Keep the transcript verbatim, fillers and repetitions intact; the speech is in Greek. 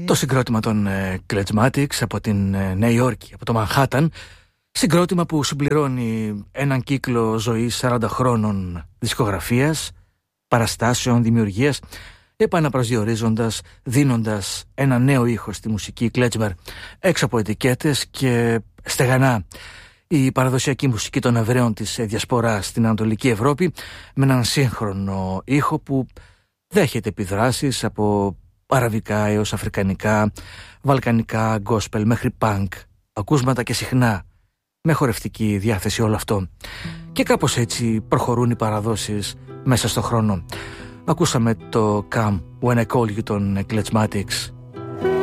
Το συγκρότημα των Klezmatics από την Νέα Υόρκη, από το Μανχάταν. Συγκρότημα που συμπληρώνει έναν κύκλο ζωής σαράντα χρόνων δισκογραφίας, παραστάσεων, δημιουργίας, επαναπροσδιορίζοντας, δίνοντας ένα νέο ήχο στη μουσική κλέτσμερ έξω από ετικέτες και στεγανά η παραδοσιακή μουσική των Εβραίων της διασποράς στην Ανατολική Ευρώπη με έναν σύγχρονο ήχο που δέχεται επιδράσεις από αραβικά έως αφρικανικά, βαλκανικά, γκόσπελ μέχρι πανκ, ακούσματα και συχνά με χορευτική διάθεση όλο αυτό. Και κάπως έτσι προχωρούν οι παραδόσεις μέσα στο χρόνο. Ακούσαμε το Come When I Call You των Klezmatics